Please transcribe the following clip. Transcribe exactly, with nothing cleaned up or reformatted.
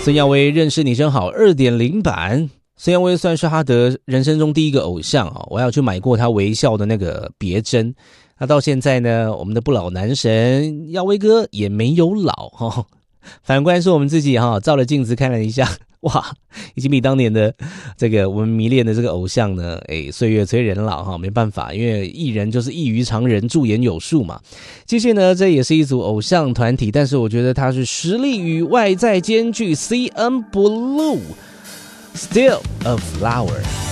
孙耀威认识你真好 二点零 版，孙耀威算是他的人生中第一个偶像哦，我还有去买过他微笑的那个别针。那到现在呢，我们的不老男神耀威哥也没有老哈、哦。反观是我们自己哈、哦，照了镜子看了一下，哇，已经比当年的这个我们迷恋的这个偶像呢，哎，岁月催人老哈，没办法，因为艺人就是异于常人，驻颜有术嘛。继续呢，这也是一组偶像团体，但是我觉得他是实力与外在兼具 ，C N Blue Still a Flower。